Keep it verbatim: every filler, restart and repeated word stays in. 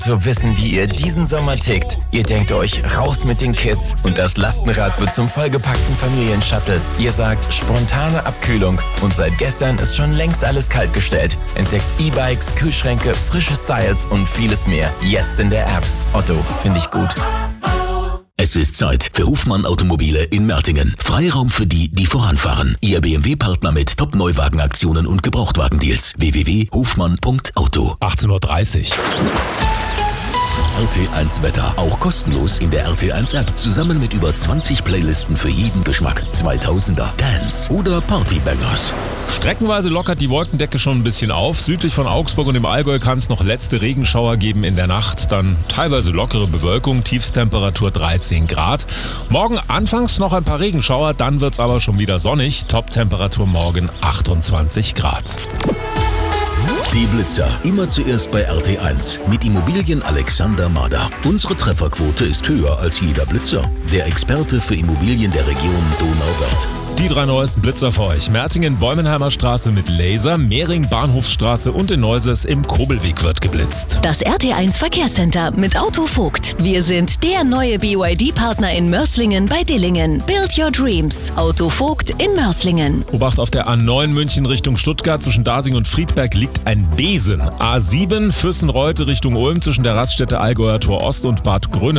Zu wissen, wie ihr diesen Sommer tickt. Ihr denkt euch, raus mit den Kids und das Lastenrad wird zum vollgepackten Familienshuttle. Ihr sagt, spontane Abkühlung und seit gestern ist schon längst alles kaltgestellt. Entdeckt E-Bikes, Kühlschränke, frische Styles und vieles mehr. Jetzt in der App. Otto, finde ich gut. Es ist Zeit für Hofmann Automobile in Mertingen. Freiraum für die, die voranfahren. Ihr B M W-Partner mit Top-Neuwagenaktionen und Gebrauchtwagendeals. w w w punkt hofmann punkt auto. achtzehn Uhr dreißig. R T eins Wetter. Auch kostenlos in der R T eins App. Zusammen mit über zwanzig Playlisten für jeden Geschmack. zweitausender, Dance oder Partybangers. Streckenweise lockert die Wolkendecke schon ein bisschen auf. Südlich von Augsburg und im Allgäu kann es noch letzte Regenschauer geben in der Nacht. Dann teilweise lockere Bewölkung, Tiefstemperatur dreizehn Grad. Morgen anfangs noch ein paar Regenschauer, dann wird es aber schon wieder sonnig. Toptemperatur morgen achtundzwanzig Grad. Die Blitzer. Immer zuerst bei R T eins. Mit Immobilien Alexander Mader. Unsere Trefferquote ist höher als jeder Blitzer. Der Experte für Immobilien der Region Donauwörth. Die drei neuesten Blitzer für euch. Mertingen, Bäumenheimer Straße mit Laser, Mehring, Bahnhofsstraße und in Neuses im Kobelweg wird geblitzt. Das R T eins Verkehrscenter mit Auto Vogt. Wir sind der neue B Y D-Partner in Mörslingen bei Dillingen. Build your dreams. Auto Vogt in Mörslingen. Obacht auf der A neun München Richtung Stuttgart. Zwischen Dasing und Friedberg liegt ein Besen. A sieben Fürstenreuth Richtung Ulm zwischen der Raststätte Allgäuer Tor Ost und Bad Grönemeyer.